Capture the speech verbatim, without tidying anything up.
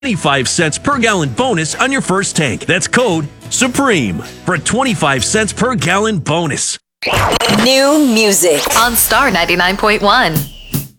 twenty-five cents per gallon bonus on your first tank. That's code SUPREME for a twenty-five cents per gallon bonus. New music on Star ninety-nine point one.